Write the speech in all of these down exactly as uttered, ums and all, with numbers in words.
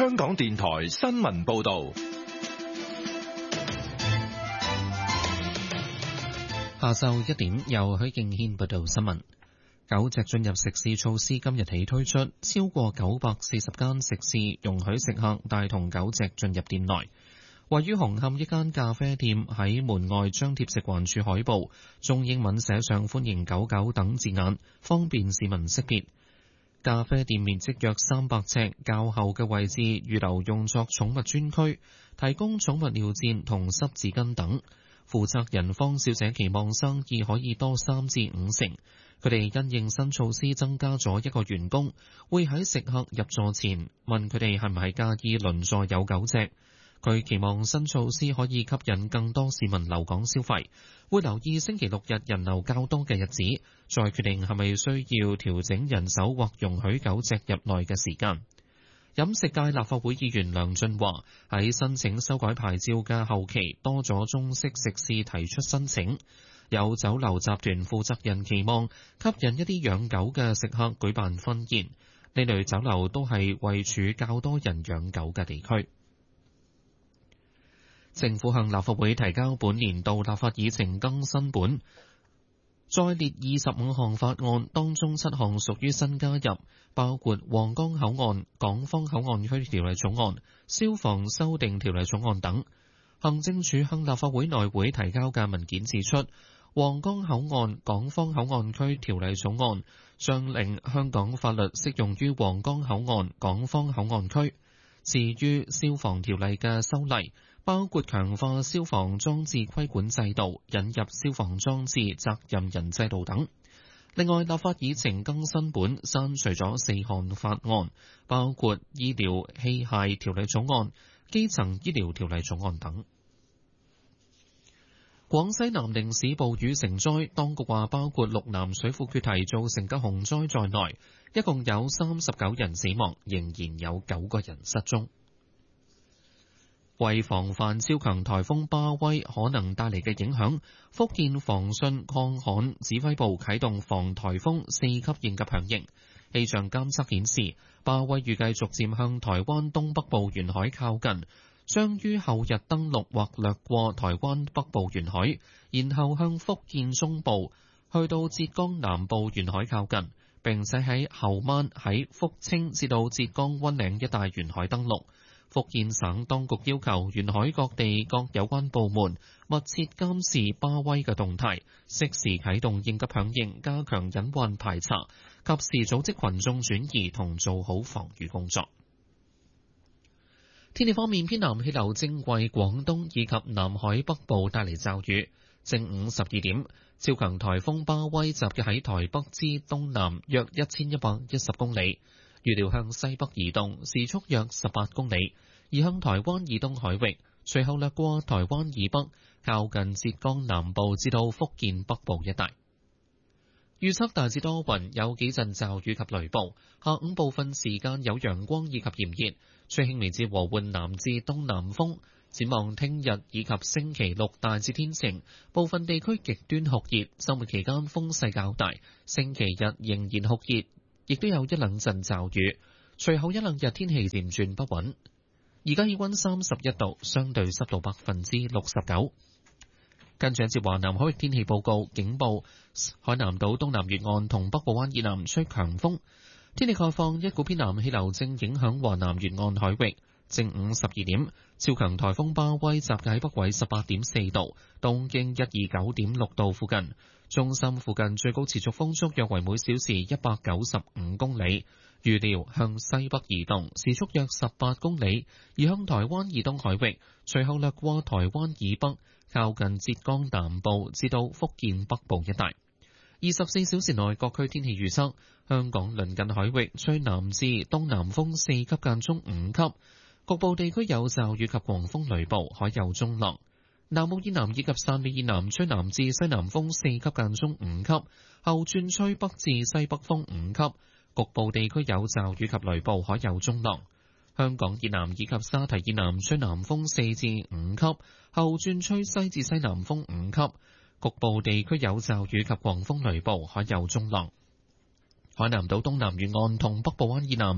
香港電台新聞報道。 下晝一點，由許敬軒報道新聞。九隻進入食肆措施今日起推出，超過九百四十間食肆容許食客帶同狗隻進入店內。位於紅磡一間咖啡店喺門外張貼食環署海報，中英文寫上歡迎狗狗等字眼，方便市民識別。咖啡店面積約三百尺，較後嘅位置預留用作寵物專區，提供寵物尿墊同濕紙巾等。負責人方小姐期望生意可以多三至五成。佢哋因應新措施增加咗一個員工，會喺食客入座前問佢哋係唔係介意鄰座有狗隻。佢期望新措施可以吸引更多市民留港消費，會留意星期六日人流較多嘅日子，再決定係咪需要調整人手或容許狗隻入內嘅時間。飲食界立法會議員梁俊華喺申請修改牌照嘅後期，多咗中式食肆提出申請。有酒樓集團負責人期望吸引一啲養狗嘅食客舉辦婚宴，呢類酒樓都係位處較多人養狗嘅地區。政府向立法會提交本年度立法議程更新本，再列二十五項法案，當中七項屬於新加入，包括皇崗口岸、港方口岸區條例草案、消防修訂條例草案等。行政署向立法會內會提交嘅文件指出，皇崗口岸、港方口岸區條例草案將令香港法律適用於皇崗口岸、港方口岸區。至於消防條例嘅修例，包括強化消防裝置規管制度、引入消防裝置責任人制度等。另外，立法議程更新本刪除咗四項法案，包括醫療器械條例草案、基層醫療條例草案等。廣西南寧市暴雨成災，當局話包括陸南水庫決堤造成嘅洪災在內，一共有三十九人死亡，仍然有九個人失蹤。為防範超強颱風巴威可能帶嚟嘅影響，福建防汛抗旱指揮部啟動防颱風四級應急響應。氣象監測顯示，巴威預計逐漸向台灣東北部沿海靠近，將於後日登陸或掠過台灣北部沿海，然後向福建中部去到浙江南部沿海靠近，並且喺後晚喺福清至到浙江溫嶺一帶沿海登陸。福建省當局要求沿海各地各有關部門密切監視巴威嘅動態，適時啟動應急響應，加強隱患排查，及時組織群眾轉移同做好防禦工作。天氣方面，偏南氣流正為廣東以及南海北部帶嚟驟雨。正午十二點，超強颱風巴威集結喺台北之東南約一千一百一十公里，預料向西北移動，時速約十八公里，移向台灣以東海域，隨後掠過台灣以北，靠近浙江南部至到福建北部一帶。預測大致多雲，有幾陣驟雨及雷暴，下午部分時間有陽光以及炎熱，吹輕微至和緩南至東南風。展望聽日以及星期六大致天晴，部分地區極端酷熱，週末期間風勢較大，星期日仍然酷熱，亦都有一兩陣驟雨，隨後一兩日天氣漸轉不穩。而家氣溫三十一度，相對濕度百分之六十九。跟住一節華南海域天氣報告，警報：海南島東南沿岸同北部灣以南吹強風。天氣概況：一股偏南氣流正影響華南沿岸海域。正午十二點，超強颱風巴威集結喺北緯十八點四度，東經一二九點六度附近。中心附近最高持續風速約為每小時一百九十五公里。預料向西北移動，時速約十八公里，移向台灣以東海域，隨後掠過台灣以北，靠近浙江南部至到福建北部一帶。二十四小時內各區天氣預測：香港鄰近海域吹南至東南風四級間中五級。局部地區有驟雨及狂風雷暴，海有中浪。南澳以南以及汕尾以南吹南至西南風四級間中五級，後轉吹北至西北風五級。局部地區有驟雨及雷暴，海有中浪。香港以南以及沙堤以南吹南風四至五級，後轉吹西至西南風五級。局部地區有驟雨及狂風雷暴，海有中浪。海南島東南沿岸同北部灣以南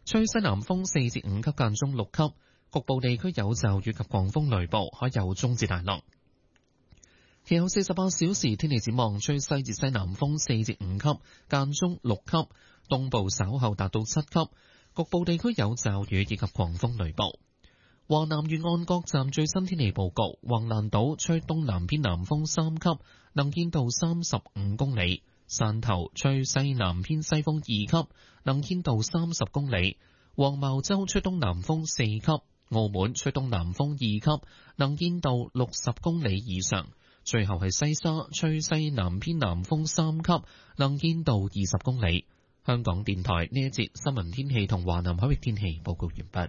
吹西南風四至五級間中六級，局部地區有驟雨及狂風雷暴，海有中至大浪。其後四十八小時天氣展望，吹西至西南風四至五級，間中六級，東部稍後達到七級，局部地區有驟雨以及狂風雷暴。華南沿岸各站最新天氣報告：橫瀾島吹東南偏南風三級，能見度三十五公里；汕頭吹西南偏西風二級，能見度三十公里；黃茅洲吹東南風四級；澳門吹東南風二級，能見度六十公里以上。最後係西沙吹西南偏南風三級，能見度二十公里。香港電台呢一節新聞天氣同華南海域天氣報告完畢。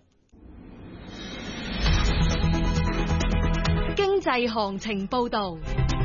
經濟行情報道。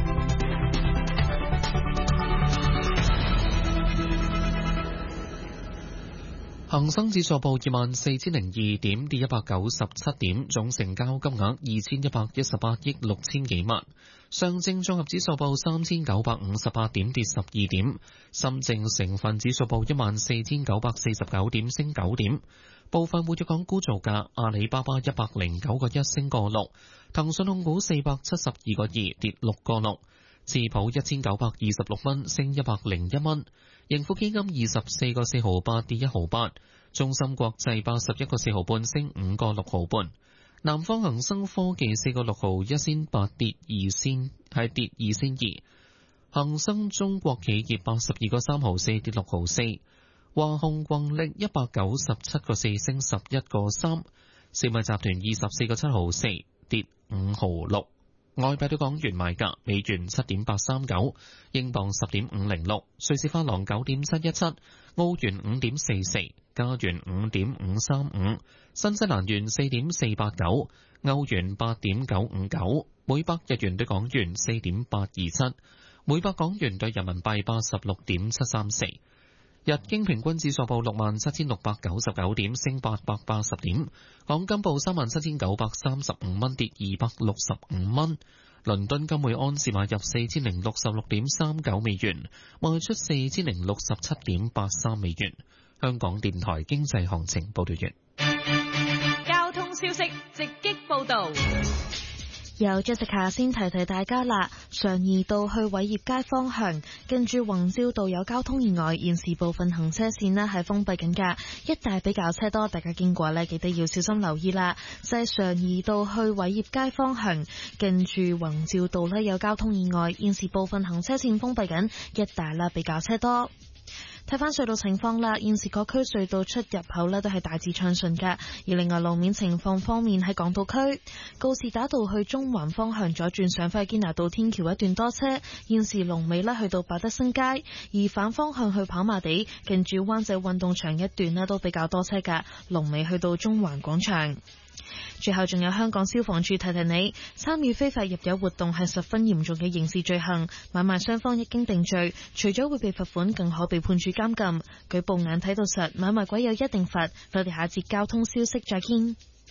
恒生指數報二萬四千零二點，跌一百九十七點，總成交金額二千一百一十八億六千幾萬。上證綜合指數報三千九百五十八點，跌十二點。深證成分指數報一萬四千九百四十九點，升九點。部分活躍港股造價：阿里巴巴一百零九個一升個六，騰訊控股四百七十二個二跌六個六，智普一千九百二十六蚊升一百零一蚊。盈富基金二十四個四毫八跌一毫八，中芯國際八十一個四毫半升五個六毫半，南方恒生科技四個六毫一仙八跌二仙係跌二仙二，恒生中國企業八十二個三毫四跌六毫四，華虹宏力一百九十七個四升十一個三，小米集團二十四個七毫四跌五毫六。外幣對港元賣價：美元七點八三九，英鎊十點五零六，瑞士法郎九點七一七，澳元五點四四，加元五點五三五，新西蘭元四點四八九，歐元八點九五九，每百日元對港元四點八二七，每百港元對人民幣八十六點七三四。日經平均指數報六萬七千六百九十九點，升八百八十點。港金報三萬七千九百三十五蚊，跌二百六十五蚊。倫敦金每安士買入四千零六十六點三九美元，賣出四千零六十七點八三美元。香港電台經濟行情報道完。 交通消息直擊報道。 由 Jessica 先提提大家啦，常怡道去偉業街方向，近住宏照道有交通意外，現時部分行車線呢係封閉緊㗎，一帶比較車多，大家經過呢記得要小心留意啦。就係常怡道去偉業街方向，近住宏照道呢有交通意外，現時部分行車線封閉緊，一帶啦比較車多。睇翻隧道情況啦，現時各區隧道出入口呢都係大致暢順㗎。而另外路面情況方面，喺港島區告士打道去中環方向左轉上返去堅拿道天橋一段多車，現時龍尾呢去到百德新街；而反方向去跑馬地近住灣仔運動場一段呢都比較多車㗎，龍尾去到中環廣場。最後仲有香港消防處提提你，參與非法入油活動係十分嚴重嘅刑事罪行，買賣雙方一經定罪，除咗會被罰款，更可被判處監禁。舉報眼睇到實，買賣鬼有一定罰。我哋下節交通消息再見。